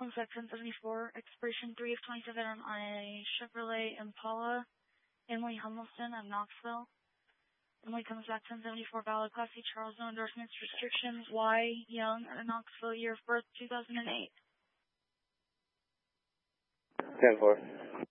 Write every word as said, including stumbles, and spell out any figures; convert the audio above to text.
Comes back ten seventy-four, expiration three of twenty-seven on a Chevrolet Impala. Emily Hummelson of Knoxville. Emily comes back ten seventy-four, valid Class C, Charles, no endorsements, restrictions, Y, Young, of Knoxville, year of birth two thousand eight. ten four.